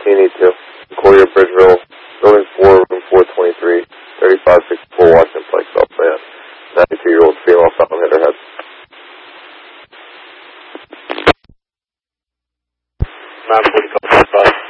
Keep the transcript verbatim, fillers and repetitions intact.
T N E two, Concordia, Bridgeville, Building four, Room four twenty-three, thirty-five sixty-four, Washington Pike, South Van. ninety-two-year-old female found hit her head. nine forty-five.